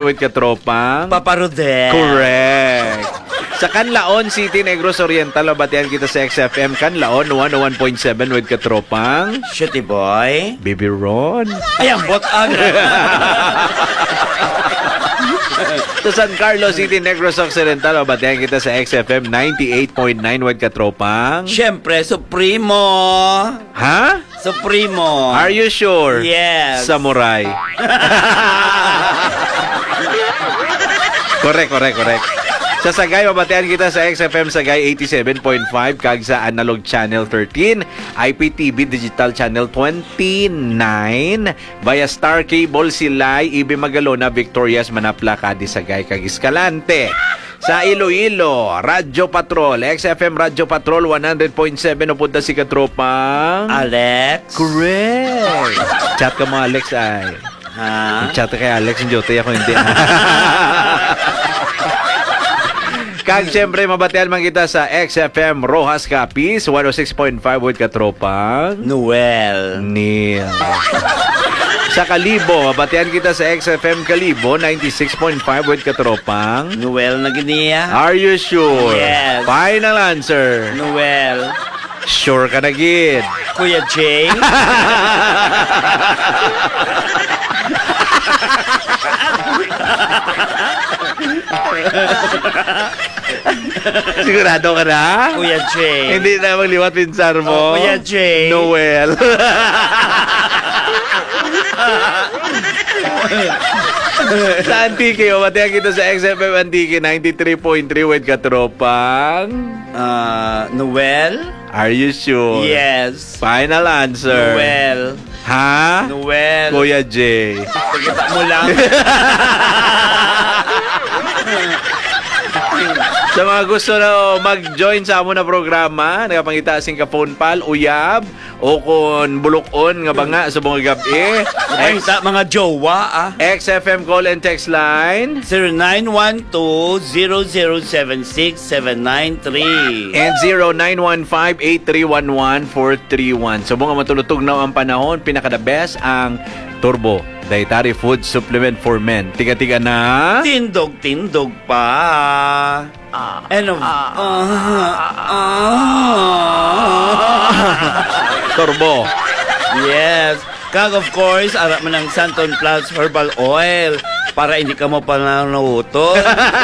with katropang Paparode. correct. Sa Canlaon City, Negros Oriental, mabatian kita sa XFM Canlaon 101.7 with katropang Shitty boy. Baby Ron. Ayan, botag. Sa San Carlos City, Negros Occidental, mabatian kita sa XFM 98.9 with katropang Siyempre, Supremo. Ha? Supremo. Are you sure? Yes. Samurai. Correct. Sa Sagay, mabatian kita sa XFM Sagay 87.5 kag sa Analog Channel 13, IPTV Digital Channel 29, via Star Cable Silay, Ibi Magalona, Victorias, Manapla, Cadi, Sagay kag Escalante. Sa Iloilo, Radyo Patrol, XFM Radyo Patrol 100.7, upunta si katropang Alex. correct. Chat ka mo, Alex, ay. Ha? Chat kay Alex, yung jote ako hindi. Kag siyempre, mabatian man kita sa XFM Rojas Capiz 106.5 with katropang Noel. Neil. Sa Kalibo, mabatian kita sa XFM Kalibo 96.5 with katropang Noel na giniya. Are you sure? Yes. Final answer. Noel. Sure ka na, gid. Kuya Jay. Sigurado ka na? Kuya Jay. Hindi na magliwat pinsar mo. Kuya Jay. Noel. Sa Antique, mabatian kita sa XFM Antique 93.3 with katropang Noel. Are you sure? Yes. Final answer. Noel. Ha? Noel. Kuya J. Pagkita mo lang. Sa mga gusto na mag-join sa amo na programa, nagapangita sing ka phone pal, uyab, o kung bulukon nga ba nga sa mga gabi. Sa mga jowa, XFM call and text line 0912-0076-793 and 0915-8311-431. So mga matulutog na ang panahon, pinaka-the best ang Turbo Dietary Food Supplement for Men. Tiga-tiga na Tindog-tindog pa. Turbo. Yes. Kag of course, arap man ng Santon Plus Herbal Oil para hindi ka mo pananahuton.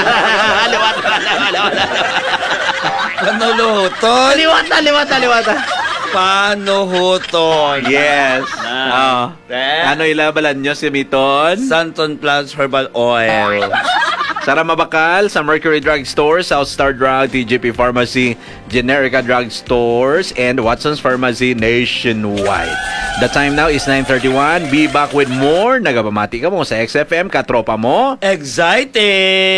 Panuluton. Liwata. Panuhuton. Yes. Ano ilabalan nyo si Miton? Santon Plus Herbal Oil. Sara Mabakal sa Mercury Drug Stores, South Star Drug, TGP Pharmacy, Generica Drug Stores, and Watson's Pharmacy nationwide. The time now is 9:31. Be back with more. Nagapamati ka mo sa XFM, katropa mo. Excited!